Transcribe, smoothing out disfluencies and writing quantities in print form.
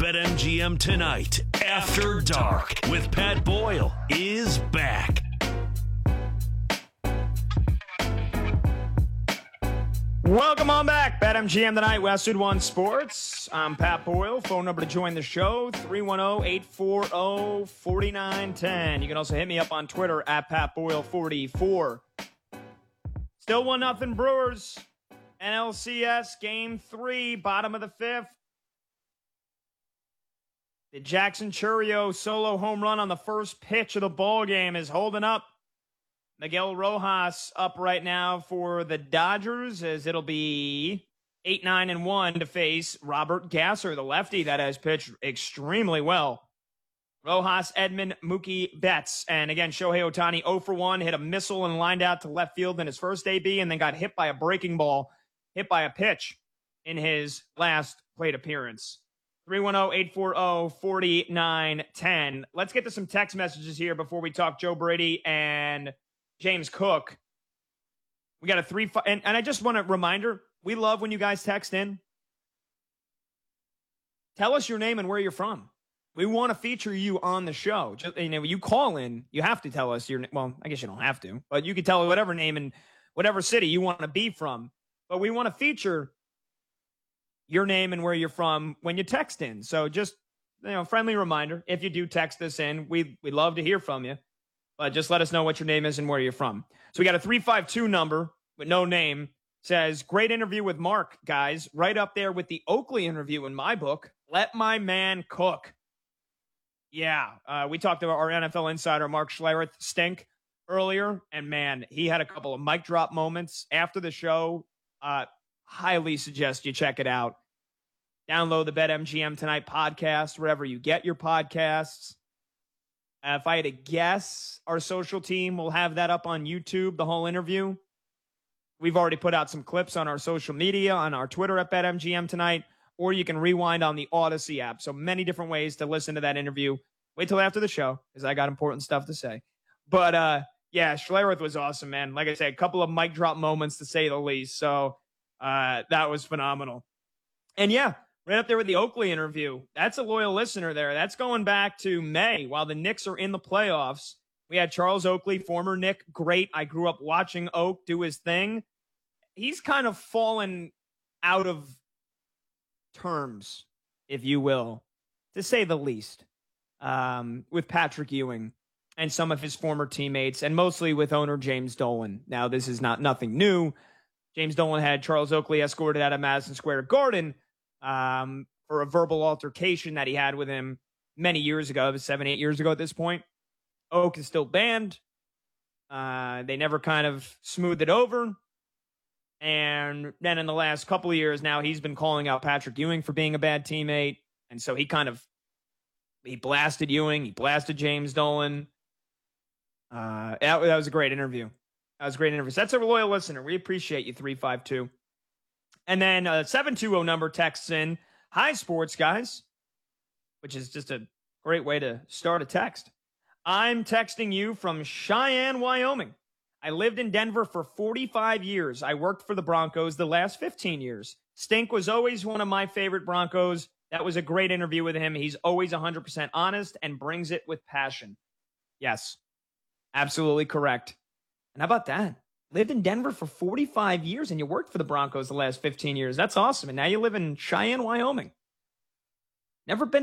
BetMGM Tonight After Dark with Pat Boyle is back. Welcome on back. BetMGM Tonight, Westwood One Sports. I'm Pat Boyle. Phone number to join the show, 310-840-4910. You can also hit me up on Twitter at PatBoyle44. Still 1-0 Brewers. NLCS Game 3, bottom of the fifth. The Jackson Chourio solo home run on the first pitch of the ball game is holding up. Miguel Rojas up right now for the Dodgers, as it'll be 8-9-1 to face Robert Gasser, the lefty that has pitched extremely well. Rojas, Edman, Mookie Betts, and again, Shohei Ohtani 0 for 1, hit a missile and lined out to left field in his first AB, and then got hit by a breaking ball, hit by a pitch in his last plate appearance. 310-840-4910. Let's get to some text messages here before we talk Joe Brady and James Cook. We got a 3-5, and I just want a reminder, we love when you guys text in. Tell us your name and where you're from. We want to feature you on the show. Just, you call in, you have to tell us your, well, I guess you don't have to, but you can tell whatever name and whatever city you want to be from. But we want to feature your name and where you're from when you text in. So just, friendly reminder, if you do text us in, we'd love to hear from you. But just let us know what your name is and where you're from. So we got a 352 number with no name. Says, great interview with Mark, guys. Right up there with the Oakley interview in my book. Let my man cook. Yeah, we talked about our NFL insider, Mark Schlereth, Stink, earlier. And, man, he had a couple of mic drop moments after the show. Highly suggest you check it out. Download the BetMGM Tonight podcast, wherever you get your podcasts. If I had to guess, our social team will have that up on YouTube, the whole interview. We've already put out some clips on our social media, on our Twitter at BetMGM Tonight, or you can rewind on the Odyssey app. So many different ways to listen to that interview. Wait till after the show, because I got important stuff to say. But, yeah, Schlereth was awesome, man. Like I said, a couple of mic drop moments, to say the least. So that was phenomenal. And, yeah, right up there with the Oakley interview. That's a loyal listener there. That's going back to May while the Knicks are in the playoffs. We had Charles Oakley, former Knick, great. I grew up watching Oak do his thing. He's kind of fallen out of terms, if you will, to say the least, with Patrick Ewing and some of his former teammates, and mostly with owner James Dolan. Now, this is nothing new. James Dolan had Charles Oakley escorted out of Madison Square Garden for a verbal altercation that he had with him many years ago. It was 7-8 years ago at this point. Oak is still banned. They never kind of smoothed it over. And then in the last couple of years now, he's been calling out Patrick Ewing for being a bad teammate. And so he blasted Ewing. He blasted James Dolan. That was a great interview. That was a great interview. So that's a loyal listener. We appreciate you, 352. And then 720 number texts in, hi, sports guys, which is just a great way to start a text. I'm texting you from Cheyenne, Wyoming. I lived in Denver for 45 years. I worked for the Broncos the last 15 years. Stink was always one of my favorite Broncos. That was a great interview with him. He's always 100% honest and brings it with passion. Yes, absolutely correct. And how about that? Lived in Denver for 45 years and you worked for the Broncos the last 15 years. That's awesome. And now you live in Cheyenne, Wyoming. Never been